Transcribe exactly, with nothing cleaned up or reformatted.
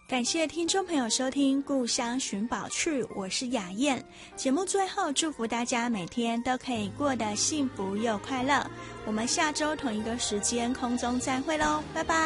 感谢听众朋友收听《故乡寻宝趣》，我是雅燕。节目最后，祝福大家每天都可以过得幸福又快乐。我们下周同一个时间空中再会喽，拜拜。